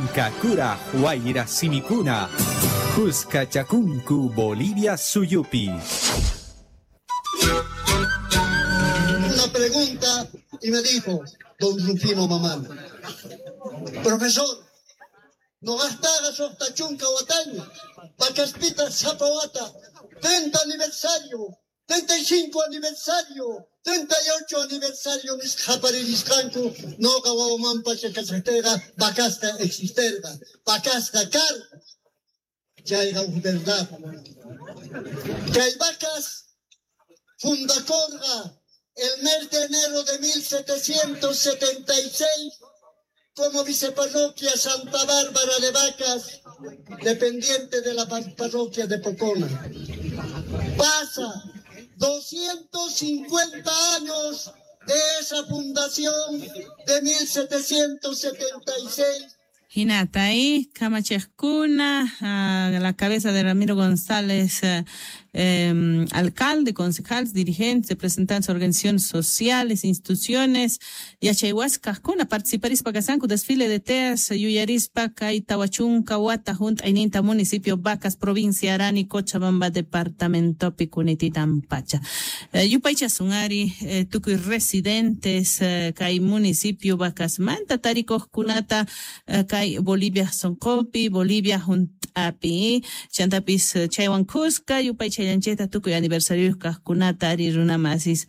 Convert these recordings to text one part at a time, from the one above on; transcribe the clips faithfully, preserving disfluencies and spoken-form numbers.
Kakura Huayra Simicuna, Cusca Chacuncu Bolivia Suyupi. Una pregunta y me dijo don Rufino Mamán: profesor, no gastagas Oftachunca Huataño, Pacaspita Zapawata, treinta aniversario, treinta y cinco aniversario, treinta y ocho aniversario, mis japariliscanco, no gawaman pachacasetera, bacasta existerga, bacasta car, ya hay verdad. Que hay vacas, fundacorga, el mes de enero de mil setecientos setenta y seis, como viceparroquia Santa Bárbara de Vacas, dependiente de la parroquia de Pocona. Pasa doscientos cincuenta años de esa fundación de mil setecientos setenta y seis. Hinata ahí, Camachescuna, a la cabeza de Ramiro González, eh, eh, alcalde, concejales, dirigentes, representantes de organizaciones sociales, instituciones, Yachaywasca, Cuna, participaris Pacasanco, desfile de teas, Yuyarispa, Caitawachunca, Huata, Junta, Ininta, municipio, Vacas, provincia, Arani, Cochabamba, departamento, Picunititampacha. Eh, Yupaicha Sungari, eh, Tucuy residentes, eh, Cai municipio, Vacas, Manta, Taricos, Cunata, eh, Bolivia Soncopi, Bolivia Juntapi, Chantapis Chaywan Cusca, Yupay Chayancheta, Tukuy aniversario Kaskunata, Ari Runamasis.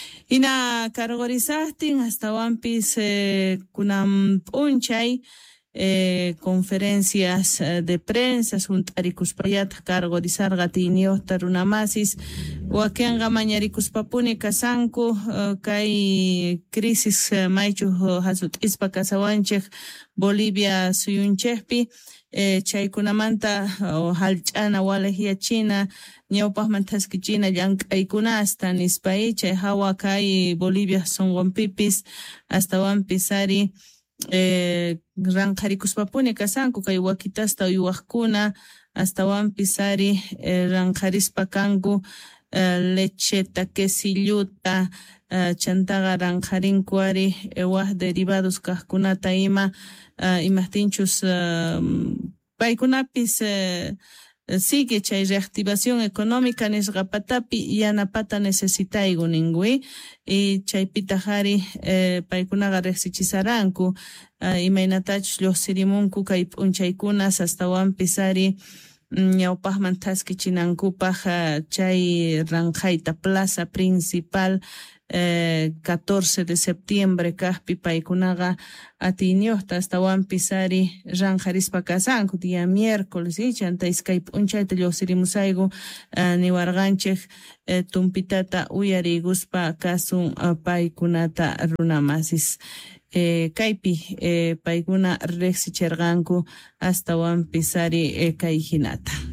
Ina cargorizastin hasta Wampis eh, Kunam Punchay, eh, conferencias eh, de prensa, Juntaricuspayat, cargorizar gatinio, Tarunamasis, Wakianga Mañaricuspapuni Casanco, eh, Kai crisis eh, Maichu Hasut Ispa Casawanchech, Bolivia Suyunchespi, eh, Chaykunamanta o Halchana Walehia China, Ñawpaj Mantaski China, Yankaykuna hasta Nispai, Chayhawa Kai Bolivia son Wampipis, hasta Wampisari, eh, Ranjaricuspapuni Casanco, Kai Wakitasta Uyuakuna, hasta Wampisari, eh, Ranjarispa Kangu, eh, Lecheta, Quesilluta, Uh, chantaga ranjarin kuari ewah derivados kaskunata ima uh, imastinchus uh, paikunapis uh, sigue chay reactivación económica nisqapatapi yanapata necesitaigu ningui y chaypita hari eh, paikunaga rexichisaranku uh, imaynatach los sirimunku kay p'unchaykunas hasta wampisari ñawpajman taskichinankupak uh, chay ranjaita plaza principal Eh, catorce de septiembre kaspi paikunaga atiniohta hasta Wampisari Ranjarispa Casanco día miércoles y chanta Skype unchaita llosirimusaigu uh, niwarganchej eh, tumpitata uyariguspa kasun uh, paikunata runamasis. Eh, kaipi eh, paikuna rexicherganku hasta Wampisari eh, kaijinata.